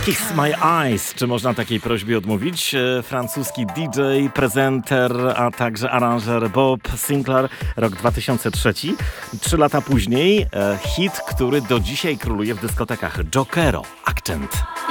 Kiss My Eyes. Czy można takiej prośbie odmówić? Francuski DJ, prezenter, a także aranżer Bob Sinclair, rok 2003. 3 lata później hit, który do dzisiaj króluje w dyskotekach. Jokero, Accent.